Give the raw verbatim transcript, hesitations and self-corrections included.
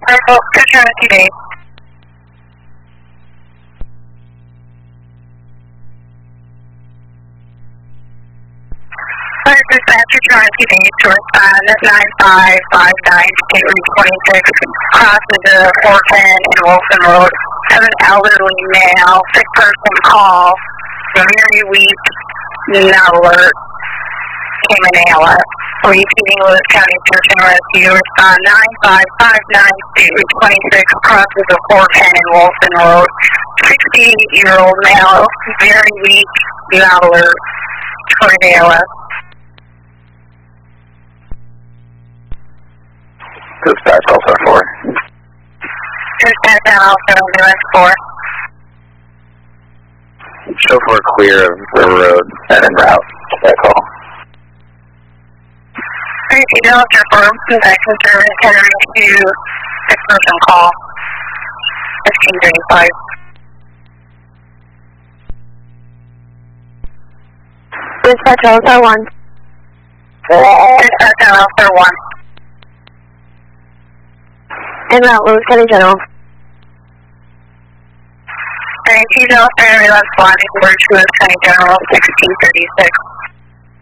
Purple, Paternity Day. Fire dispatcher, Trinity Day, to respond at nine five five nine, State Route twenty-six, crosses the four ten and Wilson Road. Have an elderly male, sick person call, very weak, not alert, came in A L S. Repeating Lewis County Search and Rescue, respond nine five five nine, State Route twenty-six, crosses the four ten and Wilson Road. sixty-eight-year-old male, very weak, not alert, toward A L S. Dispatch also four. Dispatch and also ambulance four. Show for clear of River Road and en route. That call. Tracy Delta for Infection Service, catering to six person call. fifteen thirty-five. Dispatch also one. Dispatch and also one. En route, Lewis County General. Tracy Delta, ambulance one, Lewis County General, sixteen thirty-six.